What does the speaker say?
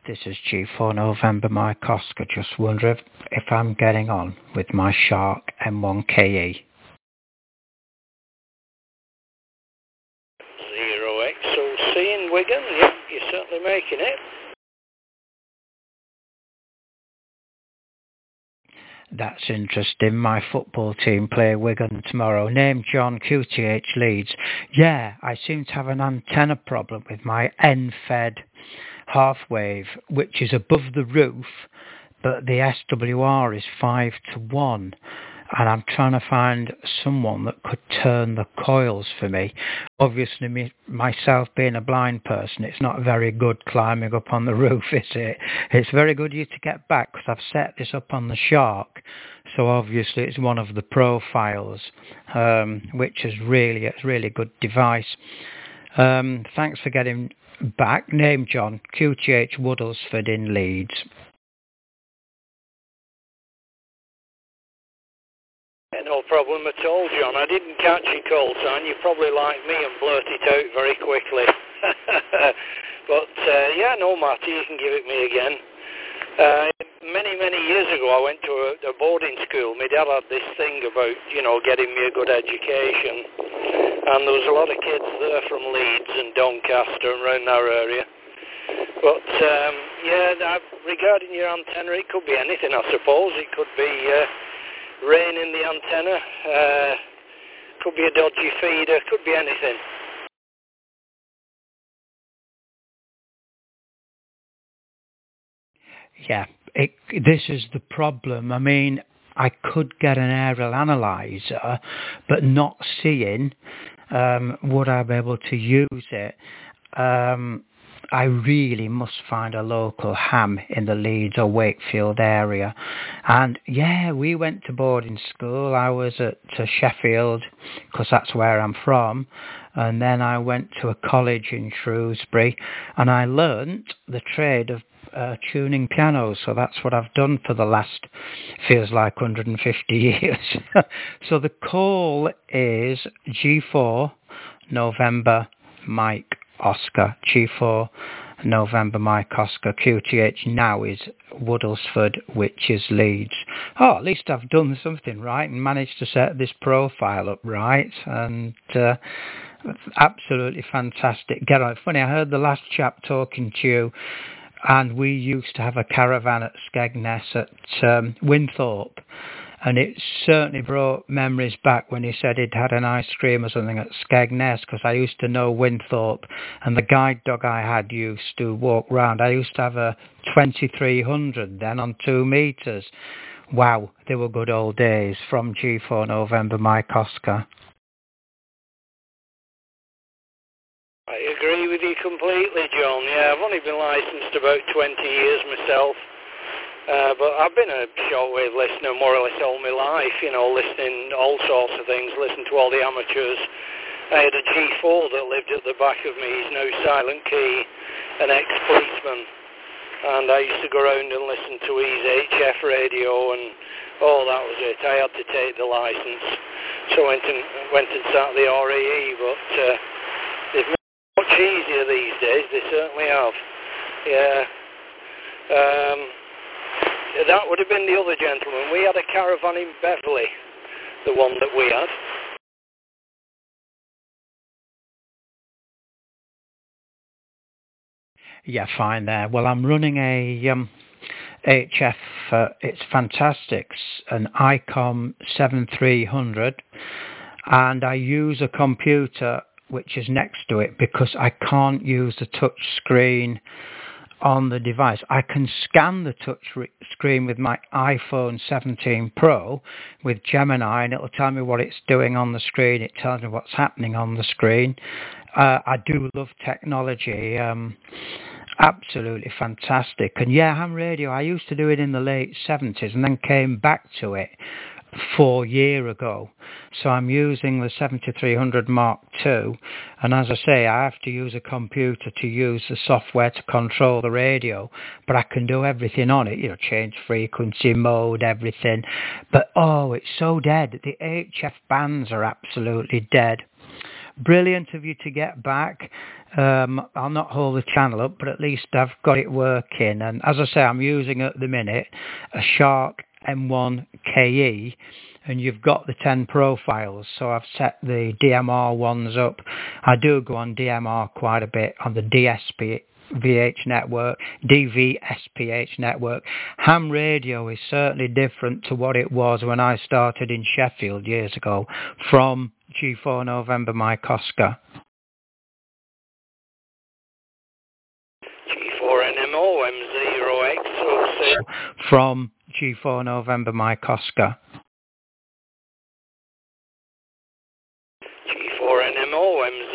This is G4 November Mike Oscar. Just wonder if I'm getting on with my Shark M1KE. 0XOC in Wigan, yeah, you're certainly making it. That's interesting. My football team play Wigan tomorrow. Name John, QTH Leeds. Yeah, I seem to have an antenna problem with my N-fed half wave, which is above the roof, but the SWR is 5 to 1. And I'm trying to find someone that could turn the coils for me. Obviously, myself being a blind person, it's not very good climbing up on the roof, is it? It's very good you to get back, because I've set this up on the Shark. So obviously it's one of the profiles, which is really a really good device. Thanks for getting back. Name John, QTH Woodlesford in Leeds. No problem at all, John. I didn't catch your call sign. You probably like me and blurt it out very quickly. But, yeah, no matter. You can give it me again. Many years ago, I went to a boarding school. My dad had this thing about, getting me a good education. And there was a lot of kids there from Leeds and Doncaster and around our area. But, regarding your antenna, it could be anything, I suppose. It could be rain in the antenna, could be a dodgy feeder, could be anything. Yeah, this is the problem. I mean, I could get an aerial analyzer, but not seeing, would I be able to use it? I really must find a local ham in the Leeds or Wakefield area. And yeah, we went to boarding school. I was at Sheffield, because that's where I'm from. And then I went to a college in Shrewsbury, and I learnt the trade of tuning pianos. So that's what I've done for the last, feels like 150 years. So the call is G4 November Mike Oscar, G4 November Mike Oscar. QTH now is Woodlesford, which is Leeds. Oh, at least I've done something right and managed to set this profile up right. And absolutely fantastic. Get on. Funny, I heard the last chap talking to you, and we used to have a caravan at Skegness at Winthorpe. And it certainly brought memories back when he said he'd had an ice cream or something at Skegness, because I used to know Winthorpe, and the guide dog I had used to walk round. I used to have a 2300 then on 2 metres. Wow, they were good old days. From G4 November Mike Oscar. I agree with you completely, John. Yeah, I've only been licensed about 20 years myself. But I've been a shortwave listener more or less all my life, listening all sorts of things, listening to all the amateurs. I had a G4 that lived at the back of me. He's now Silent Key, an ex-policeman. And I used to go around and listen to his HF radio, and that was it. I had to take the license. So I went and sat the RAE, but they've made it much easier these days. They certainly have. Yeah. That would have been the other gentleman. We had a caravan in Beverley, the one that we had. Yeah, fine there. Well, I'm running a HF, it's fantastic, an ICOM 7300, and I use a computer which is next to it because I can't use the touch screen on the device. I can scan the touch screen with my iPhone 17 Pro with Gemini, and it'll tell me what it's doing on the screen. It tells me what's happening on the screen. I do love technology. Absolutely fantastic. And yeah, ham radio, I used to do it in the late 70s and then came back to it 4 years ago. So I'm using the 7300 Mark II, and as I say, I have to use a computer to use the software to control the radio, but I can do everything on it, change frequency, mode, everything. But it's so dead. The HF bands are absolutely dead. brilliant of you to get back. I'll not hold the channel up, but at least I've got it working. And as I say, I'm using at the minute a Shark M1 KE, and you've got the 10 profiles. So I've set the DMR ones up. I do go on DMR quite a bit on the DSPH network, DVSPH network. Ham radio is certainly different to what it was when I started in Sheffield years ago from G4 November Mike Oscar. G4 NMO M0X06. From G4 November Mike Oscar.